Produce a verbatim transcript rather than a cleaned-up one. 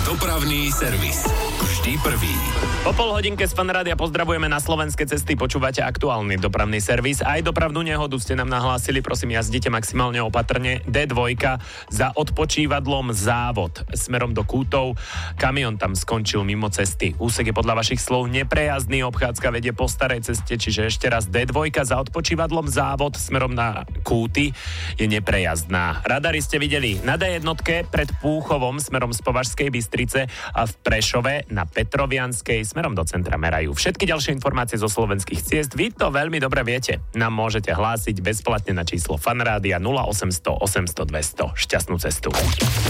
Dopravný servis. Vždy prvý. Po pol hodinke z Fan Rádia pozdravujeme na slovenské cesty, počúvate aktuálny dopravný servis. Aj dopravnú nehodu ste nám nahlásili, prosím, jazdite maximálne opatrne. dé dva za odpočívadlom Závod smerom do Kútov. Kamión tam skončil mimo cesty. Úsek je podľa vašich slov neprejazdný, obchádzka vedie po starej ceste, čiže ešte raz dé dva za odpočívadlom Závod smerom na Kúty je neprejazdná. Radary ste videli na dé jedna pred Púchovom smerom z Považskej Bystrice a v Prešove na Petrovianskej smerom do centra merajú. Všetky ďalšie informácie zo slovenských ciest vy to veľmi dobre viete. Nám môžete hlásiť bezplatne na číslo Fan Rádia nula osemsto osemsto dvesto. Šťastnú cestu.